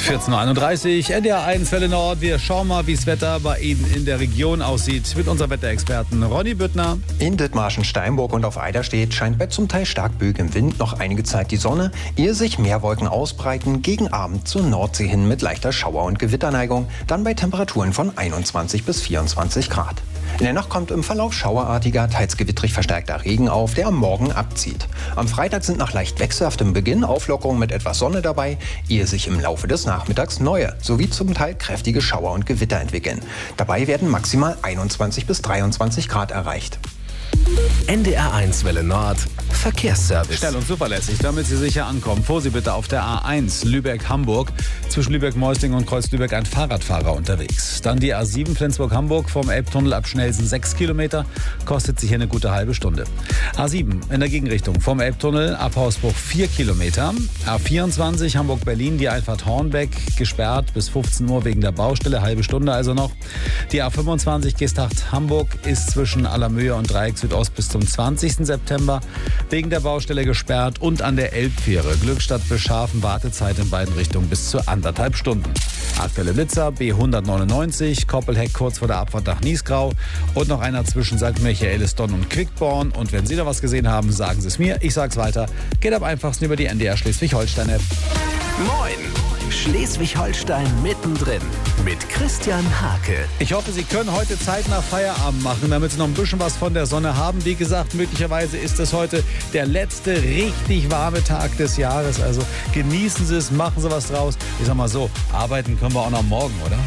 14.31 Uhr, NDR 1 Welle Nord. Wir schauen mal, wie das Wetter bei Ihnen in der Region aussieht mit unserem Wetterexperten Ronny Büttner. In Dithmarschen, Steinburg und auf Eiderstedt scheint bei zum Teil stark böigem Wind noch einige Zeit die Sonne, ehe sich Meerwolken ausbreiten, gegen Abend zur Nordsee hin mit leichter Schauer- und Gewitterneigung, dann bei Temperaturen von 21 bis 24 Grad. In der Nacht kommt im Verlauf schauerartiger, teils gewittrig verstärkter Regen auf, der am Morgen abzieht. Am Freitag sind nach leicht wechselhaftem Beginn Auflockerungen mit etwas Sonne dabei, ehe sich im Laufe des Nachmittags neue, sowie zum Teil kräftige Schauer und Gewitter entwickeln. Dabei werden maximal 21 bis 23 Grad erreicht. NDR 1 Welle Nord Verkehrsservice. Schnell und zuverlässig, damit Sie sicher ankommen. Vorsicht bitte auf der A1 Lübeck-Hamburg. Zwischen Lübeck-Meusling und Kreuz-Lübeck ein Fahrradfahrer unterwegs. Dann die A7 Flensburg-Hamburg vom Elbtunnel ab Schnelsen 6 Kilometer. Kostet sich hier eine gute halbe Stunde. A7 in der Gegenrichtung vom Elbtunnel ab Hausbruch 4 Kilometer. A24 Hamburg-Berlin die Einfahrt Hornbeck gesperrt bis 15 Uhr wegen der Baustelle. Halbe Stunde also noch. Die A25 Geesthacht-Hamburg ist zwischen Allermöhe und Dreieck Südost bis zum 20. September wegen der Baustelle gesperrt und an der Elbfähre Glückstadt Bescharfen Wartezeit in beiden Richtungen bis zu 1,5 Stunden. Aktuelle Blitzer B199, Koppelheck kurz vor der Abfahrt nach Niesgrau und noch einer zwischen St. Michaelisdonn und Quickborn. Und wenn Sie da was gesehen haben, sagen Sie es mir. Ich sag's weiter. Geht am einfachsten über die NDR Schleswig-Holstein-App. Moin! Schleswig-Holstein mittendrin mit Christian Hake. Ich hoffe, Sie können heute zeitnah Feierabend machen, damit Sie noch ein bisschen was von der Sonne haben. Wie gesagt, möglicherweise ist es heute der letzte richtig warme Tag des Jahres. Also genießen Sie es, machen Sie was draus. Ich sag mal so, arbeiten können wir auch noch morgen, oder?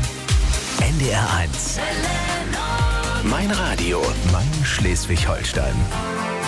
NDR 1. Mein Radio, mein Schleswig-Holstein.